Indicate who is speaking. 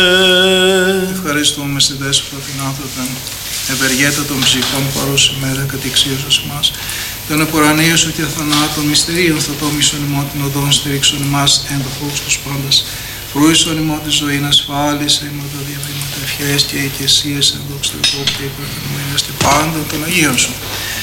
Speaker 1: Ευχαριστούμε στην δέσποτα την άνθρωπον, ευεργέτα των ψυχών παρούς ημέρα κατηξίωσος μας. Τον επουρανίωσο και αθανάτων μυστηρίων θωτόμησον ημών την οδόν στηρίξον ημάς εν το φόβος τους πάντας. Φρούισον ημών τη ζωή να ασφάλισε ημών τα διαβήματα ευχές και οικεσίες εν δόξα του Θεού και υπερθυμούμενες πάντων των Αγίων σου.